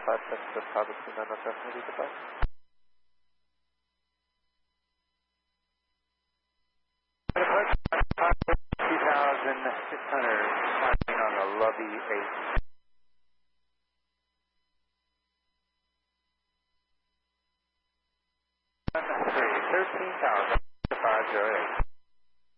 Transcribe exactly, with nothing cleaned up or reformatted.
five six, the Bravo two nine one seven, ready to go. two thousand six hundred, climbing on the Lovey eight. three, thirteen thousand five zero eight.